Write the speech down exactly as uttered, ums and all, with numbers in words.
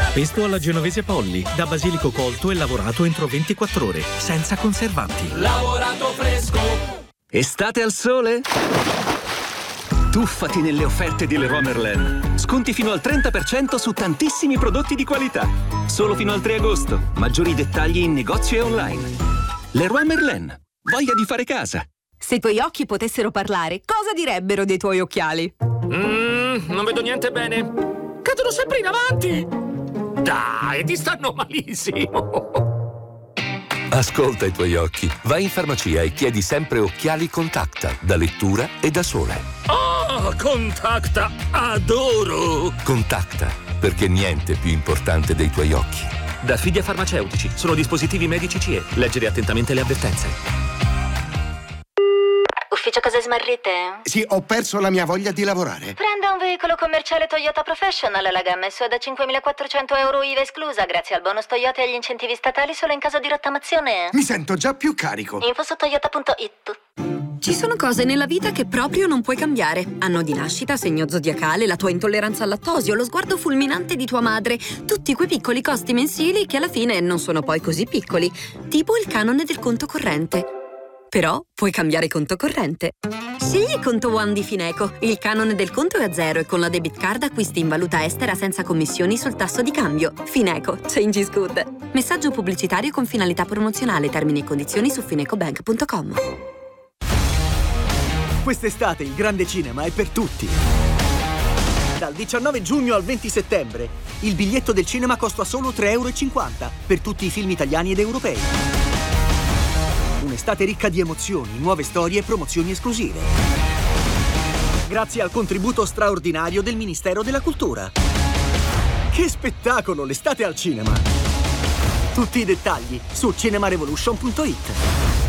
Pesto alla genovese Polly, da basilico colto e lavorato entro ventiquattro ore, senza conservanti. Lavorato fresco. Estate al sole? Tuffati nelle offerte di Leroy Merlin. Sconti fino al trenta per cento su tantissimi prodotti di qualità. Solo fino al tre agosto. Maggiori dettagli in negozio e online. Leroy Merlin. Voglia di fare casa. Se i tuoi occhi potessero parlare, cosa direbbero dei tuoi occhiali? Mmm, non vedo niente bene. Cadono sempre in avanti. Dai, ti stanno malissimo. Ascolta i tuoi occhi. Vai in farmacia e chiedi sempre occhiali Contacta, da lettura e da sole. Oh, Contacta, adoro! Contacta, perché niente è più importante dei tuoi occhi. Da Fidia Farmaceutici, sono dispositivi medici C E. Leggere attentamente le avvertenze. Ufficio cose smarrite? Sì, ho perso la mia voglia di lavorare. Prenda un veicolo commerciale Toyota Professional. La gamma è sua da cinquemilaquattrocento euro I V A esclusa, grazie al bonus Toyota e agli incentivi statali solo in caso di rottamazione. Mi sento già più carico. Info su toyota punto it. Ci sono cose nella vita che proprio non puoi cambiare. Anno di nascita, segno zodiacale, la tua intolleranza al lattosio, lo sguardo fulminante di tua madre. Tutti quei piccoli costi mensili che alla fine non sono poi così piccoli. Tipo il canone del conto corrente. Però puoi cambiare conto corrente. Scegli Conto One di Fineco. Il canone del conto è a zero e con la debit card acquisti in valuta estera senza commissioni sul tasso di cambio. Fineco. Change is good. Messaggio pubblicitario con finalità promozionale. Termini e condizioni su finecobank punto com. Quest'estate il grande cinema è per tutti. Dal diciannove giugno al venti settembre il biglietto del cinema costa solo tre e cinquanta euro per tutti i film italiani ed europei. Un'estate ricca di emozioni, nuove storie e promozioni esclusive. Grazie al contributo straordinario del Ministero della Cultura. Che spettacolo l'estate al cinema! Tutti i dettagli su cinema revolution punto it.